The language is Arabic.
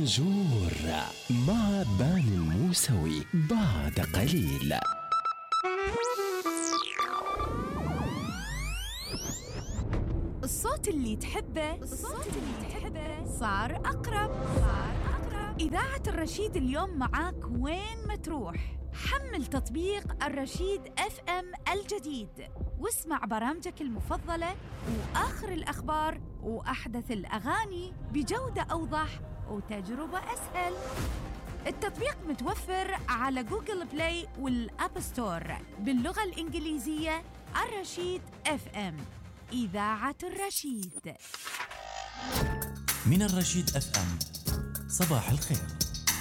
بونجور مع بان الموسوي بعد قليل. الصوت اللي تحبه صار أقرب. إذاعة الرشيد اليوم معاك وين ما تروح. حمل تطبيق الرشيد FM الجديد واسمع برامجك المفضلة وآخر الأخبار وأحدث الأغاني بجودة أوضح وتجربة أسهل. التطبيق متوفر على جوجل بلاي والأب ستور باللغة الإنجليزية. الرشيد FM، إذاعة الرشيد. من الرشيد FM، صباح الخير.